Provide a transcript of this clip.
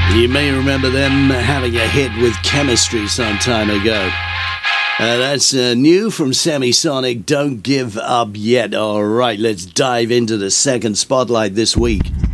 You may remember them having a hit with Chemistry some time ago. That's new from Semisonic, Don't Give Up Yet. All right, let's dive into the second spotlight this week.